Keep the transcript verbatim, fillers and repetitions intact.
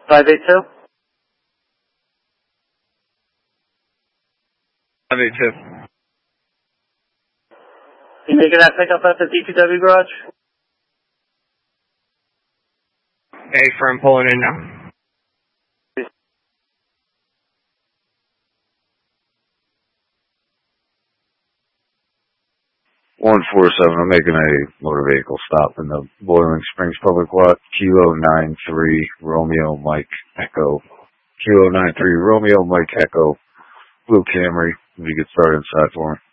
five eight two? five eight two. You making that pickup at the D P W garage? Hey, firm pulling in now. one four seven, I'm making a motor vehicle stop in the Boiling Springs Public Lot, Kilo nine three, Romeo Mike Echo. Kilo nine three, Romeo Mike Echo, blue Camry. If you get started inside for me.